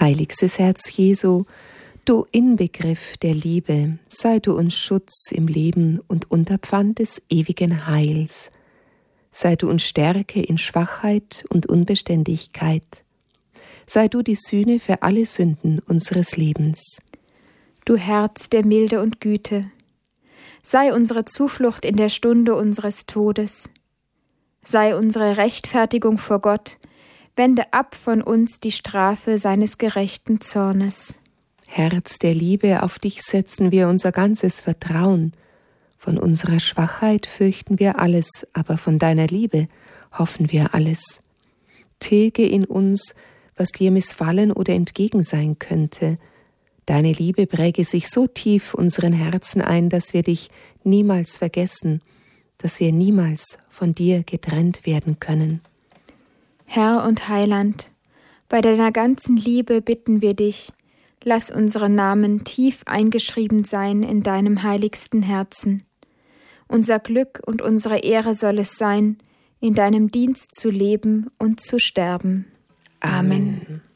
Heiligstes Herz Jesu, du Inbegriff der Liebe, sei du uns Schutz im Leben und Unterpfand des ewigen Heils. Sei du uns Stärke in Schwachheit und Unbeständigkeit. Sei du die Sühne für alle Sünden unseres Lebens. Du Herz der Milde und Güte, sei unsere Zuflucht in der Stunde unseres Todes. Sei unsere Rechtfertigung vor Gott, wende ab von uns die Strafe seines gerechten Zornes. Herz der Liebe, auf dich setzen wir unser ganzes Vertrauen. Von unserer Schwachheit fürchten wir alles, aber von deiner Liebe hoffen wir alles. Tilge in uns, was dir missfallen oder entgegen sein könnte. Deine Liebe präge sich so tief unseren Herzen ein, dass wir dich niemals vergessen, dass wir niemals von dir getrennt werden können. Herr und Heiland, bei deiner ganzen Liebe bitten wir dich, lass unsere Namen tief eingeschrieben sein in deinem heiligsten Herzen. Unser Glück und unsere Ehre soll es sein, in deinem Dienst zu leben und zu sterben. Amen.